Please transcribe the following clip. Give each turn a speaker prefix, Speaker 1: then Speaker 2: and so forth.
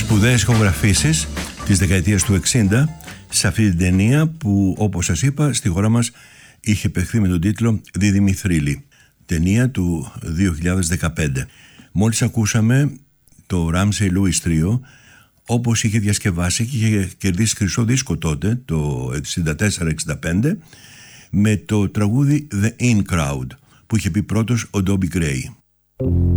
Speaker 1: Σπουδαίες ηχογραφήσεις της δεκαετίας του 60 σε αυτή την ταινία που, όπως σας είπα, στη χώρα μας είχε παιχθεί με τον τίτλο «Δίδυμη Θρύλη», ταινία του 2015. Μόλις ακούσαμε το Ramsey Lewis Trio, όπως είχε διασκευάσει και είχε κερδίσει χρυσό δίσκο τότε, το 64-65, με το τραγούδι The In Crowd, που είχε πει πρώτος ο Dobie Gray.